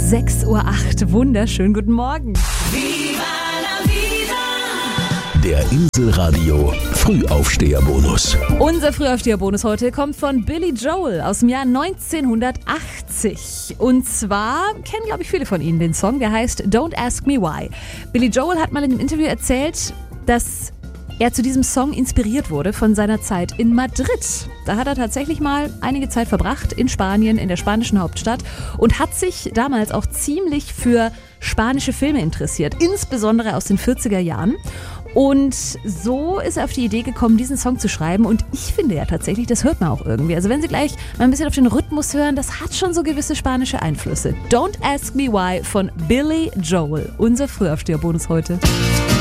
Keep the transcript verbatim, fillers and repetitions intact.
sechs Uhr acht. Wunderschönen guten Morgen. Viva la vida. Der Inselradio Frühaufsteherbonus. Unser Frühaufsteherbonus heute kommt von Billy Joel aus dem Jahr neunzehnhundertachtzig. Und zwar kennen, glaube ich, viele von Ihnen den Song, der heißt Don't Ask Me Why. Billy Joel hat mal in einem Interview erzählt, dass er zu diesem Song inspiriert wurde von seiner Zeit in Madrid. Da hat er tatsächlich mal einige Zeit verbracht in Spanien, in der spanischen Hauptstadt, und hat sich damals auch ziemlich für spanische Filme interessiert, insbesondere aus den vierziger Jahren. Und so ist er auf die Idee gekommen, diesen Song zu schreiben. Und ich finde ja tatsächlich, das hört man auch irgendwie. Also wenn Sie gleich mal ein bisschen auf den Rhythmus hören, das hat schon so gewisse spanische Einflüsse. Don't Ask Me Why von Billy Joel. Unser Frühaufsteherbonus heute.